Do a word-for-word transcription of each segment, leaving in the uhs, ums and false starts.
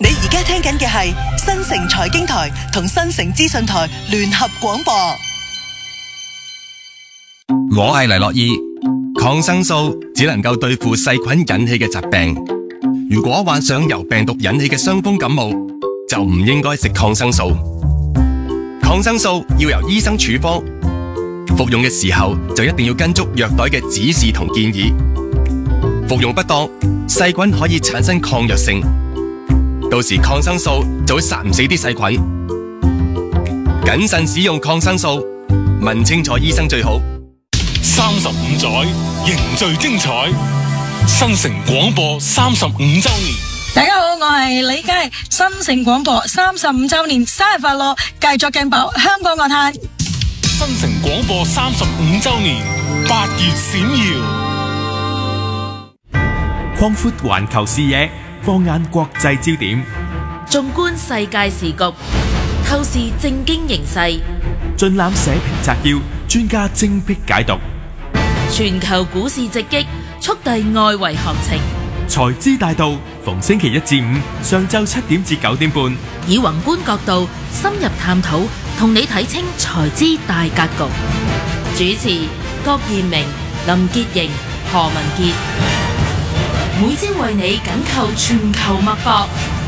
你而家聽緊嘅係新城財經台同新城資訊台聯合廣播。 我係黎樂意，抗生素只能夠對付細菌引起嘅疾病。如果患上由病毒引起嘅傷風感冒，就唔應該食抗生素。抗生素要由醫生處方，服用嘅時候就一定要跟足藥袋嘅指示同建議。服用不當，細菌可以產生抗藥性，到時抗生素就會殺唔死啲細菌。謹慎使用抗生素，問清楚醫生最好。 三十五載凝聚精彩，新城廣播三十五周年。 大家好，我係李佳，新城廣播三十五周年生日快樂，繼續勁爆香港樂壇。 新城廣播三十五周年，八月閃耀， 擴闊環球視野，放眼國際焦點， 縱觀世界時局，透視政經形勢， 盡覽社評摘要，專家精闢解讀， 全球股市直擊，速遞外圍行情。 財資大道，逢星期一至五上晝七點至九點半， 以宏觀角度深入探討，同你睇清財資大格局。主持郭彥明、林潔瑩、何文傑，每朝為你緊扣全球脈搏。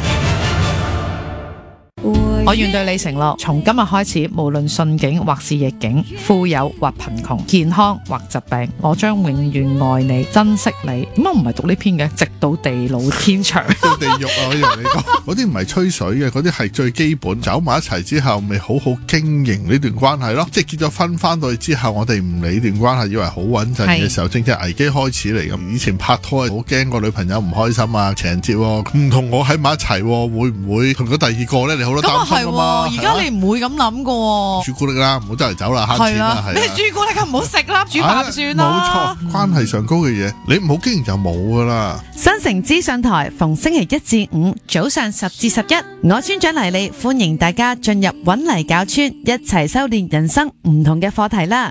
我願對你承諾，從今日開始，無論順境或是逆境，富有或貧窮，健康或疾病，我將永遠愛你、珍惜你。點解唔係讀呢篇嘅？直到地老天長。 到地獄啊！我以為你講嗰啲唔係吹水嘅，嗰啲係最基本。走埋一齊之後，咪好好經營呢段關係咯。即係結咗婚翻到去之後，我哋唔理段關係，以為好穩陣嘅時候，正正危機開始嚟咁。以前拍拖好驚個女朋友唔開心啊，情人節唔同我喺埋一齊，會唔會同咗第二個咧？你好多擔心。 係喎，而家你唔會咁諗噶。 朱古力啦，唔好周圍走啦，慳錢啦，係。 咩朱古力啊？唔好食啦，煮飯算啦。 冇錯，關係上高嘅嘢，你唔好經營就冇噶啦。 新城資訊台逢星期一至五早上十至十一，我村長黎莉歡迎大家進入搵泥搞村，一齊修煉人生唔同嘅課題啦。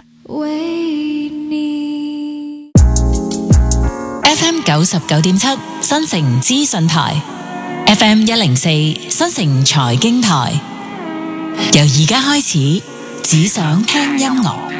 F M 九十九點七新城資訊台。F M 一零四新城財經台，由而家開始，只想聽音樂。